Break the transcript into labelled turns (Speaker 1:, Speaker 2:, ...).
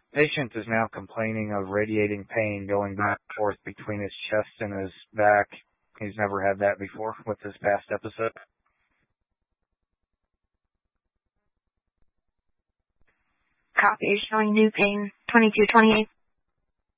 Speaker 1: Patient is now complaining of radiating pain going back and forth between his chest and his back. He's never had that before with this past episode.
Speaker 2: Copy, showing new pain, 2228.